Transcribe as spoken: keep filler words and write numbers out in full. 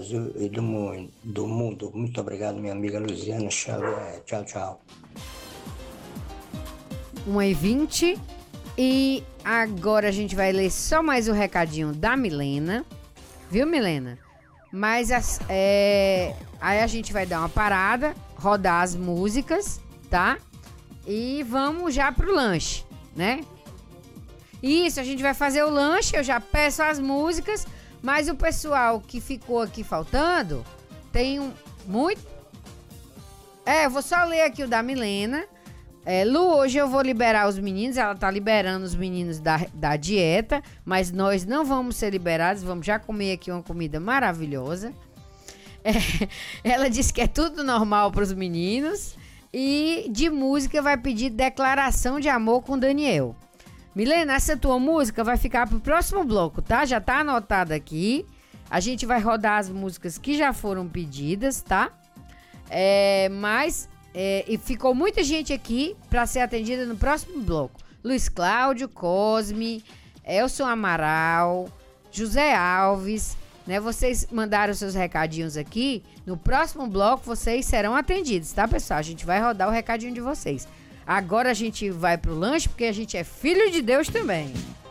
Brasil e do mundo. Do mundo. Muito obrigado, minha amiga Luciana Xavier. Tchau, tchau. uma e vinte e agora a gente vai ler só mais o recadinho da Milena. Viu, Milena? Mas as, é, aí a gente vai dar uma parada, rodar as músicas, tá? E vamos já pro lanche, né? Isso, a gente vai fazer o lanche, eu já peço as músicas, mas o pessoal que ficou aqui faltando tem um muito... É, eu vou só ler aqui o da Milena. É, Lu, hoje eu vou liberar os meninos, ela tá liberando os meninos da, da dieta, mas nós não vamos ser liberados, vamos já comer aqui uma comida maravilhosa. É, ela disse que é tudo normal pros meninos e de música vai pedir Declaração de Amor com Daniel. Milena, essa tua música vai ficar pro próximo bloco, tá? Já tá anotada aqui. A gente vai rodar as músicas que já foram pedidas, tá? É, mas... É, e ficou muita gente aqui para ser atendida no próximo bloco. Luiz Cláudio, Cosme, Elson Amaral, José Alves, né? Vocês mandaram seus recadinhos aqui. No próximo bloco vocês serão atendidos, tá, pessoal? A gente vai rodar o recadinho de vocês. Agora a gente vai pro lanche porque a gente é filho de Deus também.